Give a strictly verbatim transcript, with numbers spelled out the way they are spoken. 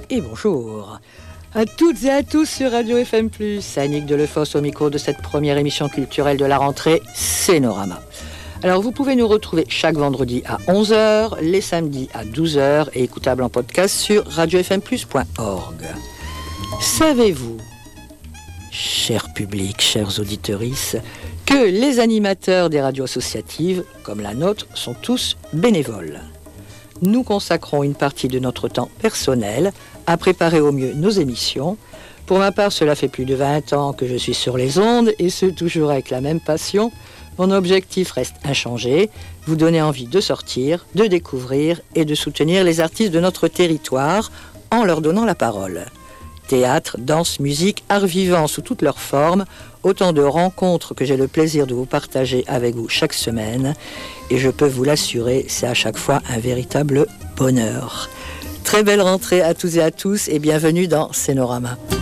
et bonjour à toutes et à tous sur Radio F M plus. Annick Delefosse au micro de cette première émission culturelle de la rentrée, Scénorama. Alors vous pouvez nous retrouver chaque vendredi à onze heures, les samedis à douze heures et écoutable en podcast sur radio f m plus point org. Savez-vous, cher public, chers auditorices, que les animateurs des radios associatives, comme la nôtre, sont tous bénévoles. Nous consacrons une partie de notre temps personnel à préparer au mieux nos émissions. Pour ma part, cela fait plus de vingt ans que je suis sur les ondes, et ce, toujours avec la même passion. Mon objectif reste inchangé, vous donner envie de sortir, de découvrir et de soutenir les artistes de notre territoire en leur donnant la parole. Théâtre, danse, musique, art vivant sous toutes leurs formes, autant de rencontres que j'ai le plaisir de vous partager avec vous chaque semaine. Et je peux vous l'assurer, c'est à chaque fois un véritable bonheur. Très belle rentrée à tous et à tous et bienvenue dans Scénorama.